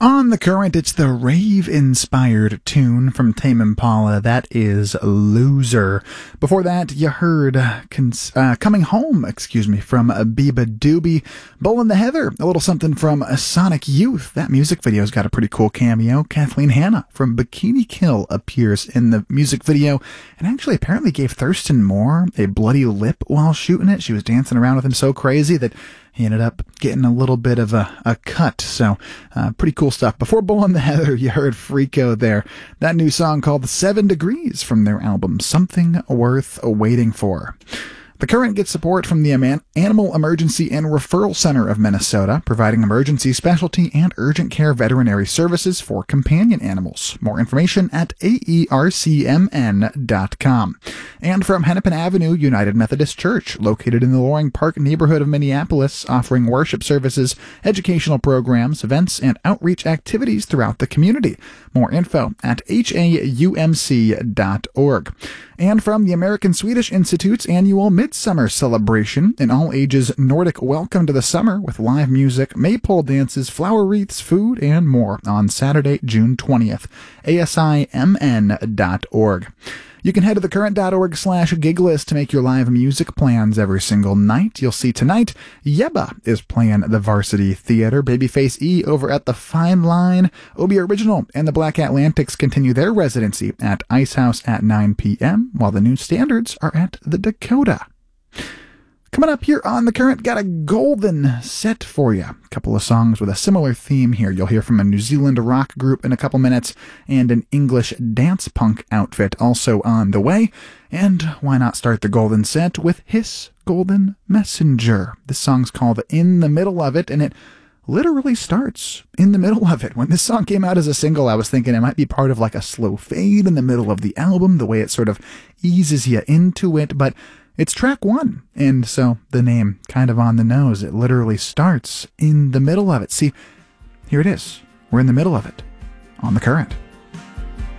On the current, it's the rave-inspired tune from Tame Impala. That is Loser. Before that, you heard Coming Home, from Biba Doobie. Bull in the Heather, a little something from Sonic Youth. That music video's got a pretty cool cameo. Kathleen Hanna from Bikini Kill appears in the music video and actually apparently gave Thurston Moore a bloody lip while shooting it. She was dancing around with him so crazy that he ended up getting a little bit of a cut, so pretty cool stuff. Before Bull in the Heather, you heard Freako there. That new song called 7 Degrees from their album Something Worth Waiting For. The Current gets support from the Animal Emergency and Referral Center of Minnesota, providing emergency, specialty, and urgent care veterinary services for companion animals. More information at aercmn.com. And from Hennepin Avenue United Methodist Church, located in the Loring Park neighborhood of Minneapolis, offering worship services, educational programs, events, and outreach activities throughout the community. More info at haumc.org. And from the American Swedish Institute's annual Midsummer Celebration, an all-ages Nordic welcome to the summer with live music, maypole dances, flower wreaths, food, and more on Saturday, June 20th. asimn.org. You can head to thecurrent.org/giglist to make your live music plans every single night. You'll see tonight, Yebba is playing the Varsity Theater. Babyface E over at the Fine Line. Obie Original and the Black Atlantics continue their residency at Ice House at 9 p.m., while the New Standards are at the Dakota. Coming up here on The Current, got a golden set for you. A couple of songs with a similar theme here. You'll hear from a New Zealand rock group in a couple minutes and an English dance punk outfit also on the way. And why not start the golden set with Hiss Golden Messenger. This song's called In the Middle of It, and it literally starts in the middle of it. When this song came out as a single, I was thinking it might be part of like a slow fade in the middle of the album, the way it sort of eases you into it, but it's track one, and so the name kind of on the nose. It literally starts in the middle of it. See, here it is. We're in the middle of it on The Current.